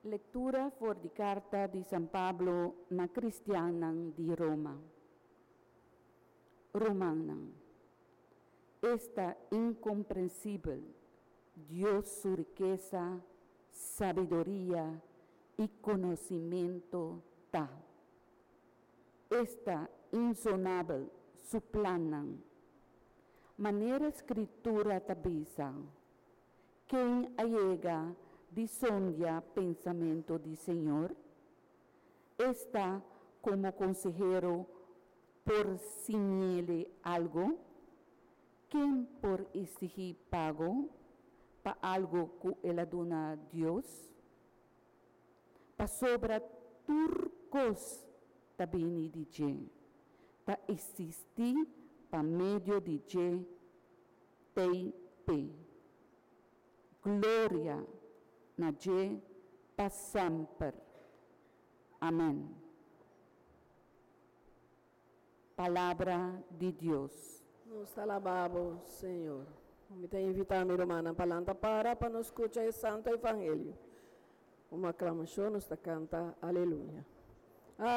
Lectura for di Carta di San Pablo na Kristiyanang di Roma. Romanang. Esta incomprensível Dios su riqueza, sabiduría y conocimiento tal. Esta insonable su planan. Manera escritura tabisa. Quem allega disondia pensamento de Señor, está como consejero por señale algo, quem por exigir pago para algo que ele dona a Deus, para sobra turcos também de je, para existir para meio de je, TP. Glória na je para sempre. Amén. Palavra de Deus. Nos alabamos, Senhor. Me tem invitado a minha irmã na palavra para nos escutar o Santo Evangelho. Uma aclamação nos canta, aleluia.